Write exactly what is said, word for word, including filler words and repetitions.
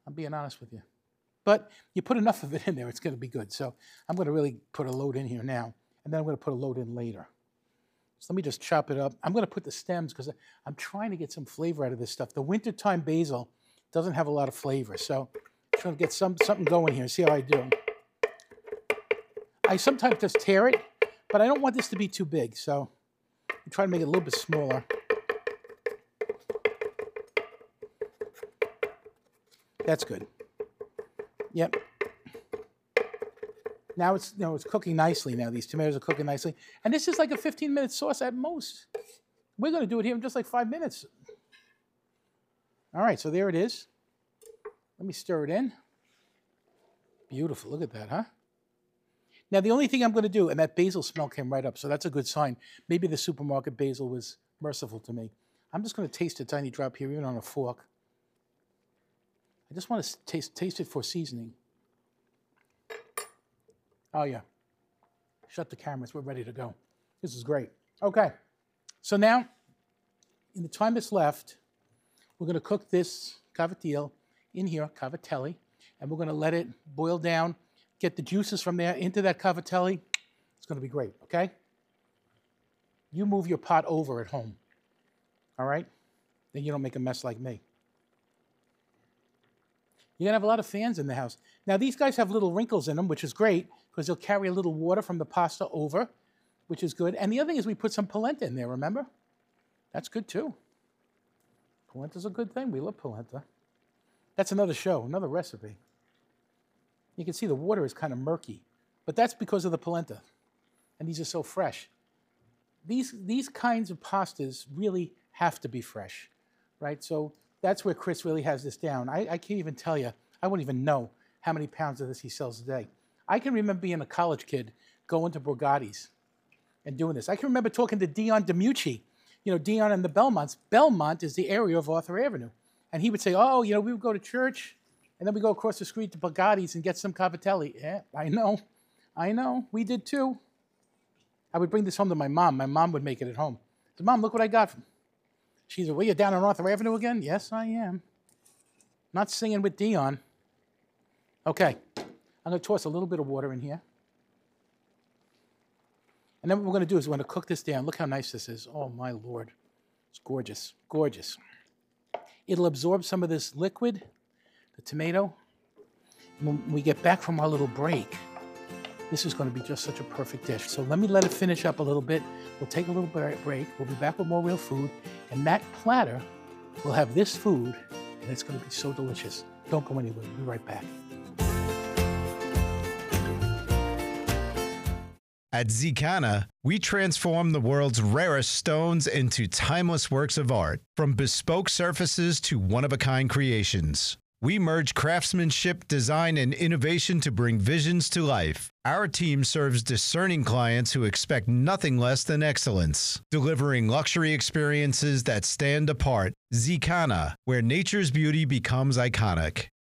I'm being honest with you. But you put enough of it in there, it's going to be good. So I'm going to really put a load in here now, and then I'm going to put a load in later. So let me just chop it up. I'm going to put the stems because I'm trying to get some flavor out of this stuff. The wintertime basil doesn't have a lot of flavor, so I'm trying to get some, something going here. See how I do. I sometimes just tear it, but I don't want this to be too big, so I'm trying to make it a little bit smaller. That's good. Yep. Now it's, you know, it's cooking nicely now. These tomatoes are cooking nicely. And this is like a fifteen minute sauce at most. We're going to do it here in just like five minutes. All right, so there it is. Let me stir it in. Beautiful. Look at that, huh? Now, the only thing I'm going to do, and that basil smell came right up, so that's a good sign. Maybe the supermarket basil was merciful to me. I'm just going to taste a tiny drop here, even on a fork. I just want to taste, taste it for seasoning. Oh, yeah. Shut the cameras. We're ready to go. This is great. Okay. So now, in the time that's left, we're going to cook this cavatelli in here, cavatelli, and we're going to let it boil down, get the juices from there into that cavatelli. It's going to be great, okay? You move your pot over at home, all right? Then you don't make a mess like me. You're going to have a lot of fans in the house. Now, these guys have little wrinkles in them, which is great, because they'll carry a little water from the pasta over, which is good. And the other thing is we put some polenta in there, remember? That's good, too. Polenta's a good thing. We love polenta. That's another show, another recipe. You can see the water is kind of murky, but that's because of the polenta. And these are so fresh. These, these kinds of pastas really have to be fresh, right? So that's where Chris really has this down. I, I can't even tell you. I wouldn't even know how many pounds of this he sells a day. I can remember being a college kid going to Borgatti's and doing this. I can remember talking to Dion DiMucci, you know, Dion and the Belmonts. Belmont is the area of Arthur Avenue. And he would say, oh, you know, we would go to church, and then we go across the street to Borgatti's and get some cavatelli. Yeah, I know. I know. We did too. I would bring this home to my mom. My mom would make it at home. I said, Mom, look what I got. She said, well, you're down on Arthur Avenue again? Yes, I am. Not singing with Dion. Okay. I'm going to toss a little bit of water in here. And then what we're going to do is we're going to cook this down. Look how nice this is. Oh, my Lord. It's gorgeous. Gorgeous. It'll absorb some of this liquid, the tomato. When we get back from our little break, this is going to be just such a perfect dish. So let me let it finish up a little bit. We'll take a little break. We'll be back with more real food. And that platter will have this food, and it's going to be so delicious. Don't go anywhere. We'll be right back. At Zicana, we transform the world's rarest stones into timeless works of art, from bespoke surfaces to one-of-a-kind creations. We merge craftsmanship, design, and innovation to bring visions to life. Our team serves discerning clients who expect nothing less than excellence, delivering luxury experiences that stand apart. Zicana, where nature's beauty becomes iconic.